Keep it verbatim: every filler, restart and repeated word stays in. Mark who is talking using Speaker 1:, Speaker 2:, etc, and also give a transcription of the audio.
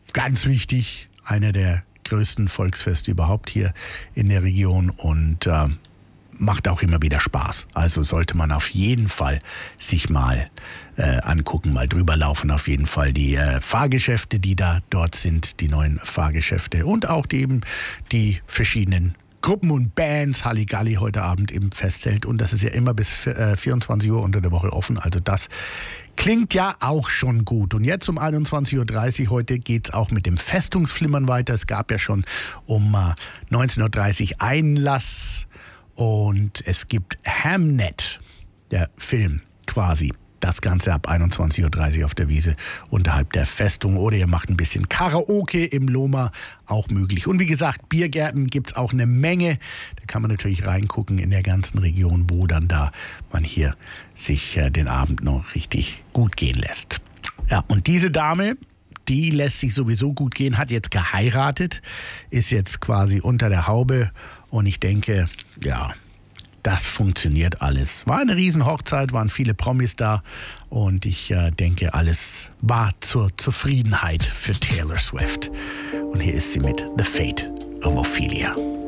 Speaker 1: ganz wichtig, einer der größten Volksfeste überhaupt hier in der Region und äh, macht auch immer wieder Spaß. Also sollte man auf jeden Fall sich mal äh, angucken, mal drüber laufen. Auf jeden Fall die äh, Fahrgeschäfte, die da dort sind, die neuen Fahrgeschäfte und auch die, eben die verschiedenen Gruppen und Bands, Halligalli heute Abend im Festzelt. Und das ist ja immer bis äh, vierundzwanzig Uhr unter der Woche offen. Also das klingt ja auch schon gut. Und jetzt um einundzwanzig Uhr dreißig heute geht es auch mit dem Festungsflimmern weiter. Es gab ja schon um äh, neunzehn Uhr dreißig Einlass. Und es gibt Hamnet, der Film quasi. Das Ganze ab einundzwanzig Uhr dreißig auf der Wiese unterhalb der Festung. Oder ihr macht ein bisschen Karaoke im Loma, auch möglich. Und wie gesagt, Biergärten gibt es auch eine Menge. Da kann man natürlich reingucken in der ganzen Region, wo dann da man hier sich äh, den Abend noch richtig gut gehen lässt. Ja, und diese Dame, die lässt sich sowieso gut gehen, hat jetzt geheiratet, ist jetzt quasi unter der Haube. Und ich denke, ja, das funktioniert alles. War eine Riesenhochzeit, waren viele Promis da und ich äh, denke, alles war zur Zufriedenheit für Taylor Swift. Und hier ist sie mit The Fate of Ophelia.